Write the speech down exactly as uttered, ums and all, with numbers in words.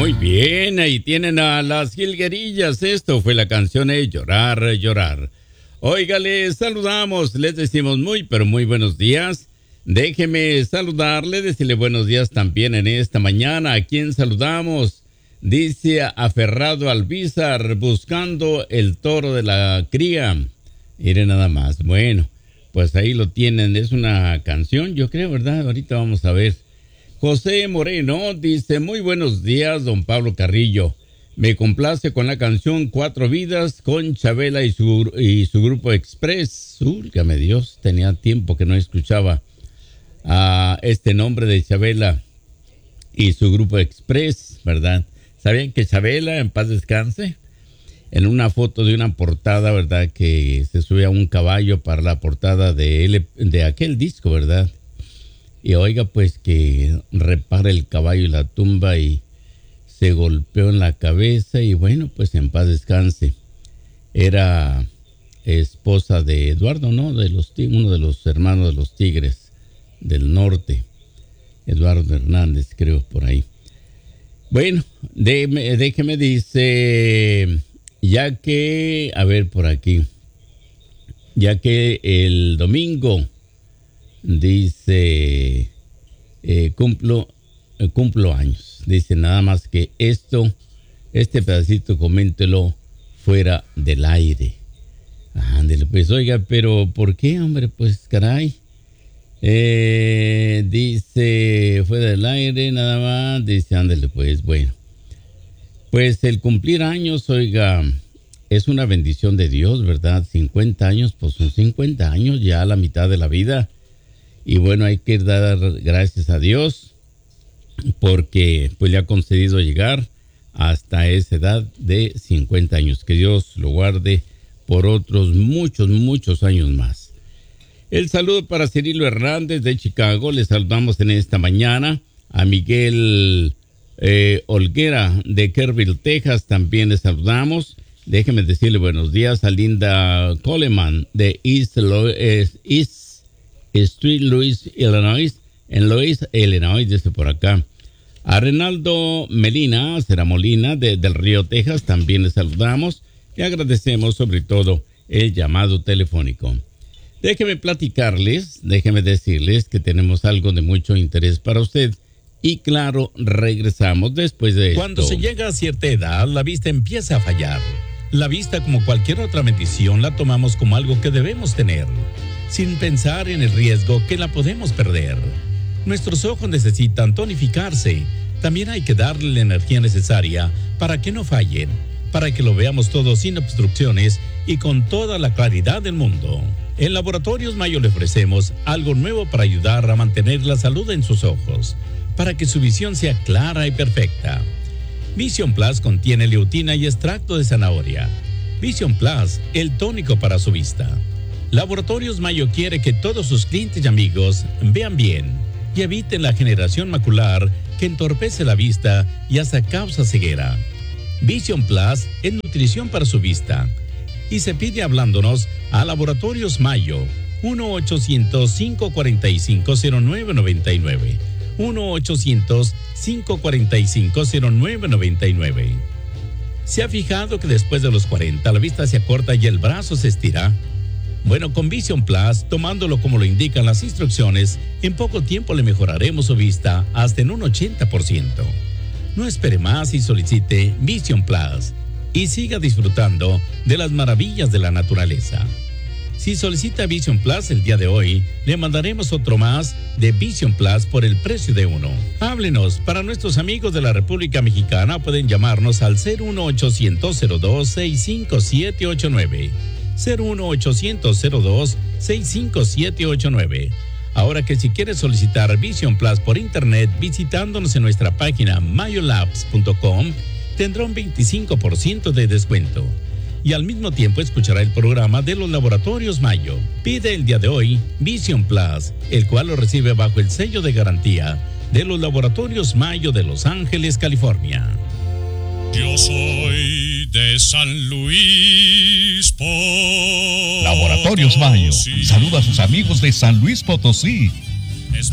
Muy bien, ahí tienen a las jilguerillas. Esto fue la canción de Llorar, Llorar. Oiga, les saludamos, les decimos muy, pero muy buenos días. Déjeme saludarle, decirle buenos días también en esta mañana. ¿A quién saludamos? Dice aferrado al Bizar, buscando el toro de la cría. Mire nada más. Bueno, pues ahí lo tienen. Es una canción, yo creo, ¿verdad? Ahorita vamos a ver. José Moreno dice, muy buenos días, don Pablo Carrillo. Me complace con la canción Cuatro Vidas con Chabela y su, y su grupo Express. Úlgame Dios, tenía tiempo que no escuchaba a este nombre de Chabela y su grupo Express, ¿verdad? ¿Sabían que Chabela, en paz descanse? En una foto de una portada, ¿verdad? Que se sube a un caballo para la portada de, él, de aquel disco, ¿verdad? Y oiga, pues que repara el caballo y la tumba y se golpeó en la cabeza y bueno, pues en paz descanse. Era esposa de Eduardo, ¿no? De los uno de los hermanos de los Tigres del Norte. Eduardo Hernández, creo, por ahí. Bueno, déjeme, déjeme dice, ya que, a ver por aquí, ya que el domingo... Dice, eh, cumplo, eh, cumplo años. Dice nada más que esto, este pedacito, coméntelo fuera del aire. Ándele, pues, oiga, pero ¿por qué, hombre? Pues, caray. Eh, dice, fuera del aire, nada más. Dice, ándele, pues, bueno. Pues el cumplir años, oiga, es una bendición de Dios, ¿verdad? cincuenta años, pues son cincuenta años, ya a la mitad de la vida. Y bueno, hay que dar gracias a Dios porque pues le ha concedido llegar hasta esa edad de cincuenta años. Que Dios lo guarde por otros muchos, muchos años más. El saludo para Cirilo Hernández de Chicago. Le saludamos en esta mañana. A Miguel eh, Olguera de Kerrville, Texas, también le saludamos. Déjeme decirle buenos días a Linda Coleman de East, East Street, Louis, Illinois, en Louis, Illinois, desde por acá. A Renaldo Melina, Cera Molina, de, del Río, Texas, también le saludamos y agradecemos sobre todo el llamado telefónico. Déjeme platicarles, déjeme decirles que tenemos algo de mucho interés para usted y claro, regresamos después de esto. Cuando se llega a cierta edad, la vista empieza a fallar. La vista, como cualquier otra bendición, la tomamos como algo que debemos tener, sin pensar en el riesgo que la podemos perder. Nuestros ojos necesitan tonificarse. También hay que darle la energía necesaria para que no fallen, para que lo veamos todo sin obstrucciones y con toda la claridad del mundo. En Laboratorios Mayo le ofrecemos algo nuevo para ayudar a mantener la salud en sus ojos, para que su visión sea clara y perfecta. Vision Plus contiene leutina y extracto de zanahoria. Vision Plus, el tónico para su vista. Laboratorios Mayo quiere que todos sus clientes y amigos vean bien y eviten la generación macular que entorpece la vista y hasta causa ceguera. Vision Plus es nutrición para su vista y se pide hablándonos a Laboratorios Mayo uno ochocientos, cinco cuatro cinco, cero nueve nueve nueve uno ochocientos, cinco cuatro cinco, cero nueve nueve nueve. ¿Se ha fijado que después de los cuarenta la vista se acorta y el brazo se estira? Bueno, con Vision Plus, tomándolo como lo indican las instrucciones, en poco tiempo le mejoraremos su vista hasta en un ochenta por ciento. No espere más y solicite Vision Plus y siga disfrutando de las maravillas de la naturaleza. Si solicita Vision Plus el día de hoy, le mandaremos otro más de Vision Plus por el precio de uno. Háblenos. Para nuestros amigos de la República Mexicana pueden llamarnos al cero uno ochocientos, cero dos, seis cinco siete ocho nueve. cero uno ochocientos, cero dos, seis cinco siete ocho nueve. Ahora que si quieres solicitar Vision Plus por internet visitándonos en nuestra página mayolabs punto com, tendrá un veinticinco por ciento de descuento. Y al mismo tiempo escuchará el programa de los Laboratorios Mayo. Pide el día de hoy Vision Plus, el cual lo recibe bajo el sello de garantía de los Laboratorios Mayo de Los Ángeles, California. Yo soy de San Luis Potosí. Laboratorios Mayo saluda a sus amigos de San Luis Potosí.